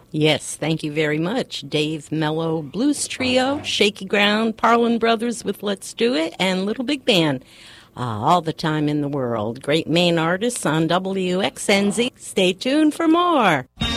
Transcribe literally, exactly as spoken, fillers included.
Yes, thank you very much. Dave Mello Blues Trio, Shaky Ground, Parlin Brothers with Let's Do It, and Little Big Band. Uh, all the time in the world. Great Maine artists on W X N Z. Stay tuned for more.